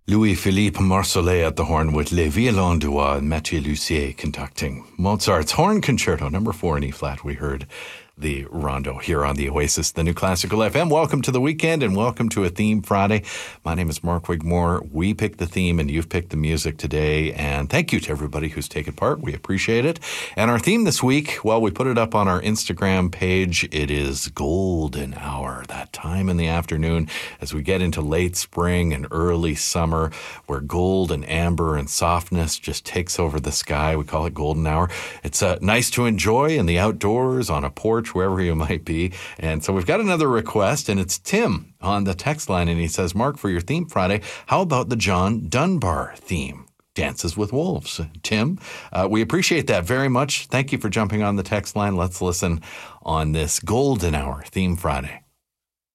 Louis-Philippe Marsollet at the horn with Les Violons d'Oie and Mathieu Lussier conducting Mozart's Horn Concerto, number 4 in E-flat. We heard the rondo here on the Oasis, the New Classical FM. Welcome to the weekend and welcome to a Theme Friday. My name is Mark Wigmore. We picked the theme and you've picked the music today. And thank you to everybody who's taken part. We appreciate it. And our theme this week, well, we put it up on our Instagram page. It is golden hour, that time in the afternoon as we get into late spring and early summer where gold and amber and softness just takes over the sky. We call it golden hour. It's nice to enjoy in the outdoors, on a porch, wherever you might be. And so we've got another request, and it's Tim on the text line, and he says, Mark, for your Theme Friday, how about the John Dunbar theme? Dances with Wolves. Tim, we appreciate that very much. Thank you for jumping on the text line. Let's listen on this golden hour Theme Friday.